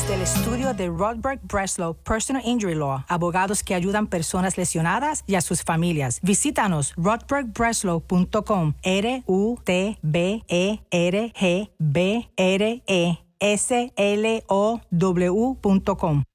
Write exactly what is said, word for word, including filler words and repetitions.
del estudio de Rodberg Breslow Personal Injury Law, abogados que ayudan personas lesionadas y a sus familias. Visítanos rodberg breslow punto com, R U T B E R G B R E S L O W punto com.